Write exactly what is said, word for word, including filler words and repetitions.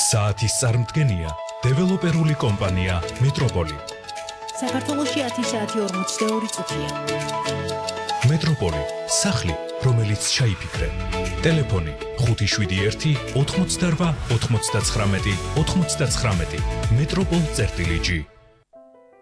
საათის წარმდგენია დეველოპერული კომპანია მეტროპოლი. საქართველოში ათი საათი ორმოცდაორი წუთია. მეტროპოლი, სახლი, რომელიც ჩაიფიქრე. ტელეფონი ხუთი შვიდი ერთი ოთხმოცდარვა ოთხმოცდაცხრამეტი ოთხმოცდაცხრამეტი. მეტროპოლ წერტილი ჯი.